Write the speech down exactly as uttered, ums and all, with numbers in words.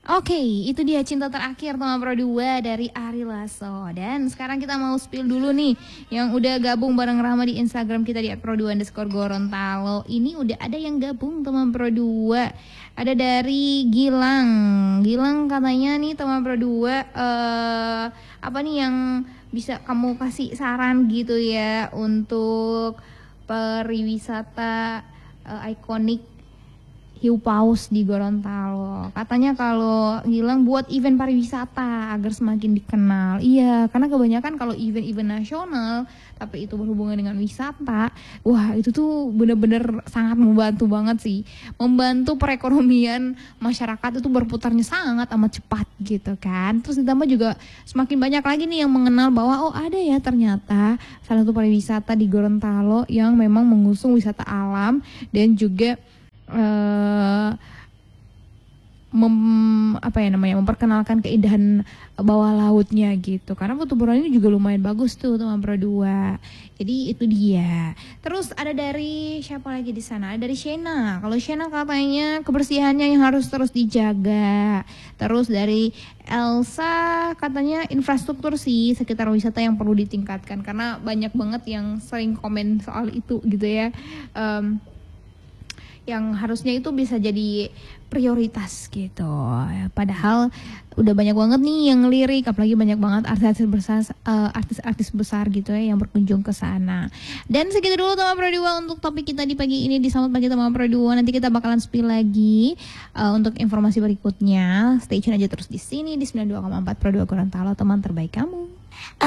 Oke, itu dia Cinta Terakhir teman Pro dua dari Ari Lasso. Dan sekarang kita mau spill dulu nih yang udah gabung bareng Rahma di Instagram kita di at pro dua underscore Gorontalo. Ini udah ada yang gabung teman Pro dua. Ada dari Gilang. Gilang katanya nih teman Pro dua uh, apa nih yang bisa kamu kasih saran gitu ya untuk pariwisata uh, ikonik hiu paus di Gorontalo. Katanya kalau Gilang buat event pariwisata agar semakin dikenal. Iya, karena kebanyakan kalau event-event nasional tapi itu berhubungan dengan wisata, wah itu tuh bener-bener sangat membantu banget sih. Membantu perekonomian masyarakat itu berputarnya sangat amat cepat gitu kan. Terus ditambah juga semakin banyak lagi nih yang mengenal bahwa oh ada ya ternyata salah satu pariwisata di Gorontalo yang memang mengusung wisata alam dan juga Uh, mem, apa ya namanya memperkenalkan keindahan bawah lautnya gitu. Karena foto buron ini juga lumayan bagus tuh teman Pro dua. Jadi itu dia. Terus ada dari siapa lagi di sana? Ada dari Shena. Kalau Shena katanya kebersihannya yang harus terus dijaga. Terus dari Elsa katanya infrastruktur sih sekitar wisata yang perlu ditingkatkan karena banyak banget yang sering komen soal itu gitu ya. Um, yang harusnya itu bisa jadi prioritas gitu. Padahal udah banyak banget nih yang lirik, apalagi banyak banget artis-artis besar, uh, artis-artis besar gitu ya yang berkunjung ke sana. Dan segitu dulu teman Pro dua untuk topik kita di pagi ini di Selamat Pagi teman Pro dua. Nanti kita bakalan spill lagi uh, untuk informasi berikutnya. Stay tune aja terus di sini di sembilan puluh dua koma empat Pro dua Gorontalo, teman terbaik kamu.